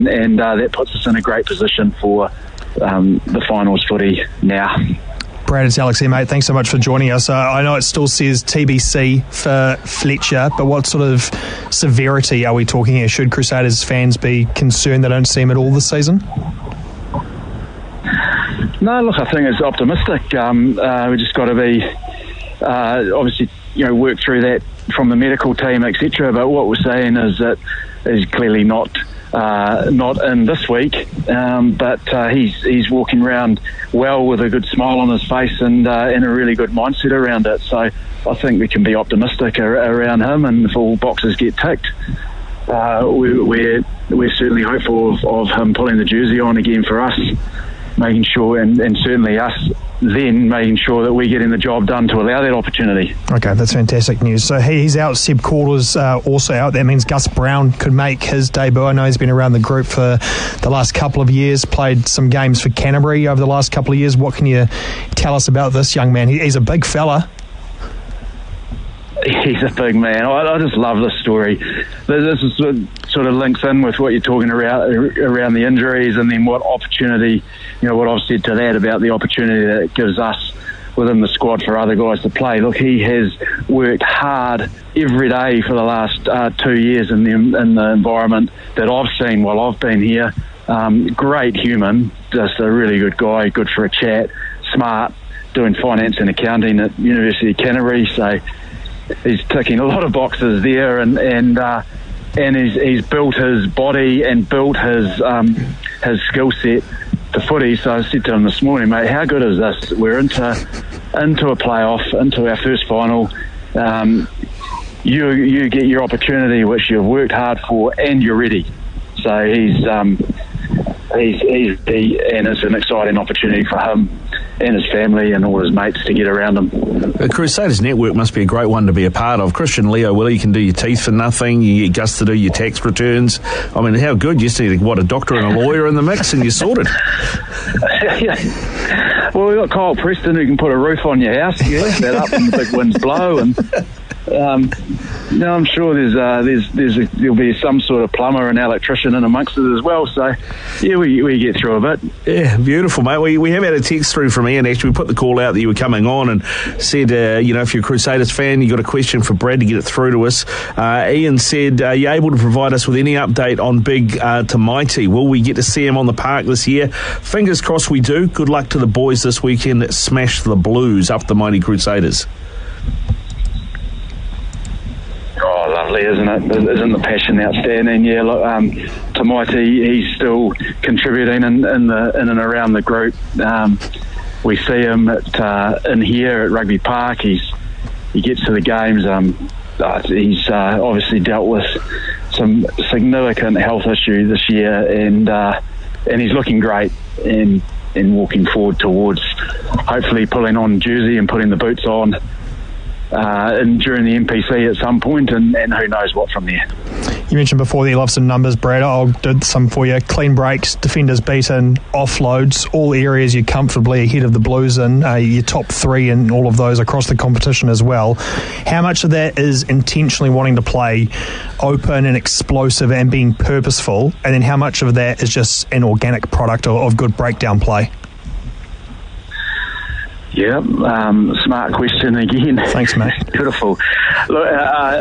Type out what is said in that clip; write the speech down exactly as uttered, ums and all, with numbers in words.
and uh, that puts us in a great position for um, the finals footy now. Brad, it's Alex here, mate. Thanks so much for joining us. Uh, I know it still says T B C for Fletcher, but what sort of severity are we talking here? Should Crusaders fans be concerned they don't see him at all this season? No, look, I think it's optimistic. Um, uh, we just got to be, uh, obviously, you know, work through that from the medical team, et cetera. But what we're saying is that he's clearly not uh, not in this week, um, but uh, he's he's walking around well with a good smile on his face and uh, and a really good mindset around it. So I think we can be optimistic ar- around him, and if all boxes get ticked, uh, we, we're we're certainly hopeful of, of him pulling the jersey on again for us, making sure, and, and certainly us then making sure that we're getting the job done to allow that opportunity. Okay, that's fantastic news. So he's out, Seb Calder's uh, also out. That means Gus Brown could make his debut. I know he's been around the group for the last couple of years, played some games for Canterbury over the last couple of years. What can you tell us about this young man? He, he's a big fella. He's a big man. I, I just love this story. This is sort of, sort of links in with what you're talking about around the injuries, and then what opportunity, you know, what I've said to that about the opportunity that it gives us within the squad for other guys to play. Look, he has worked hard every day for the last uh, two years in the, in the environment that I've seen while I've been here. Um, great human, just a really good guy, good for a chat, smart, doing finance and accounting at University of Canterbury, so he's ticking a lot of boxes there, and and uh, and he's, he's built his body and built his um, his skill set to footy. So I said to him this morning, mate, how good is this? We're into into a playoff, into our first final. Um, you you get your opportunity, which you've worked hard for, and you're ready. So he's um, he's he's he, and it's an exciting opportunity for him and his family and all his mates to get around him. The Crusaders Network must be a great one to be a part of. Christian Leo Willie can do your teeth for nothing. You get Gus to do your tax returns. I mean, how good? You just need, what, a doctor and a lawyer in the mix and you're sorted. Yeah. Well, we've got Kyle Preston who can put a roof on your house. You lift that up when the big winds blow, and um, you know, I'm sure there's uh, there's there's a, there'll be some sort of plumber and electrician in amongst it as well. So yeah, we we get through a bit. Yeah, beautiful, mate. We we have had a text through from Ian. Actually, we put the call out that you were coming on and said, uh, you know, if you're a Crusaders fan, you got a question for Brad to get it through to us. Uh, Ian said, are you able to provide us with any update on Big uh, Tamaiti? Will we get to see him on the park this year? Fingers crossed we do. Good luck to the boys this weekend. Smash the Blues up the mighty Crusaders. Oh, lovely, isn't it? Isn't the passion outstanding? Yeah, look, um, Tamaiti, he's still contributing in, in the in and around the group. Um, we see him at, uh, in here at Rugby Park. He's he gets to the games. Um, uh, he's uh, obviously dealt with some significant health issues this year, and uh, and he's looking great and and walking forward towards hopefully pulling on jersey and putting the boots on Uh, and during the N P C at some point, and, and who knows what from there. You mentioned before that you love some numbers, Brad. I'll do some for you. Clean breaks, defenders beaten, offloads, all areas you're comfortably ahead of the Blues in. Uh, your top three in all of those across the competition as well. How much of that is intentionally wanting to play open and explosive and being purposeful, and then how much of that is just an organic product of, of good breakdown play? Yeah, um, smart question again. Thanks, mate. Beautiful. Look, uh,